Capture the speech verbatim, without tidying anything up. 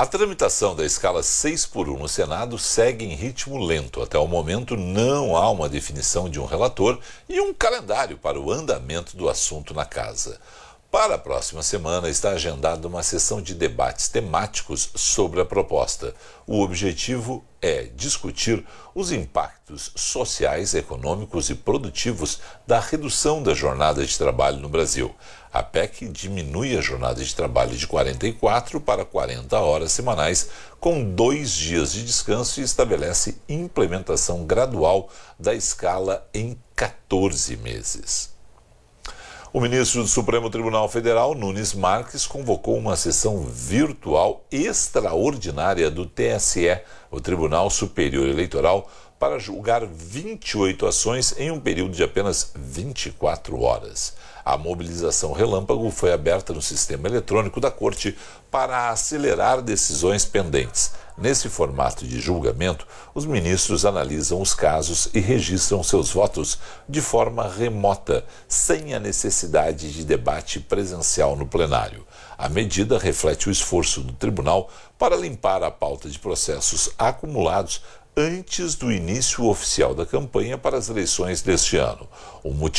A tramitação da escala seis por um no Senado segue em ritmo lento. Até o momento, não há uma definição de um relator e um calendário para o andamento do assunto na Casa. Para a próxima semana está agendada uma sessão de debates temáticos sobre a proposta. O objetivo é discutir os impactos sociais, econômicos e produtivos da redução da jornada de trabalho no Brasil. A P E C diminui a jornada de trabalho de quarenta e quatro para quarenta horas semanais, com dois dias de descanso, e estabelece implementação gradual da escala em quatorze meses. O ministro do Supremo Tribunal Federal, Nunes Marques, convocou uma sessão virtual extraordinária do T S E, o Tribunal Superior Eleitoral, para julgar vinte e oito ações em um período de apenas vinte e quatro horas. A mobilização relâmpago foi aberta no sistema eletrônico da Corte para acelerar decisões pendentes. Nesse formato de julgamento, os ministros analisam os casos e registram seus votos de forma remota, sem a necessidade de debate presencial no plenário. A medida reflete o esforço do tribunal para limpar a pauta de processos acumulados antes do início oficial da campanha para as eleições deste ano. O motivo